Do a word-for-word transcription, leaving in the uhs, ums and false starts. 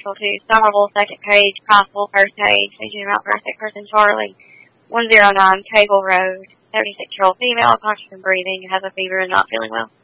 Central to Somerville, second page, Crossville, first page, agent amount for a sick person, Charlie, one oh nine Cable Road, seventy-six-year-old female, conscious and breathing, has a fever and not feeling well.